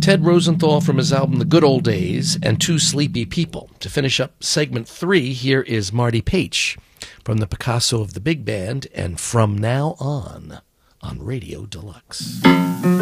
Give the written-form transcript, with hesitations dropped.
Ted Rosenthal from his album The Good Old Days and Two Sleepy People. To finish up segment 3, here is Marty Paich from the Picasso of the Big Band and From Now On Radio Deluxe.